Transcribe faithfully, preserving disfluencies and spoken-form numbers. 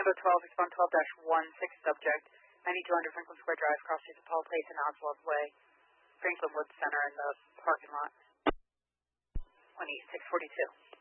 Orlando twelve, respond twelve dash one six, subject, ninety-two hundred Franklin Square Drive, cross streets of Paul Place and Oswald Way, Franklin Woods Center in the parking lot. one eight six four two.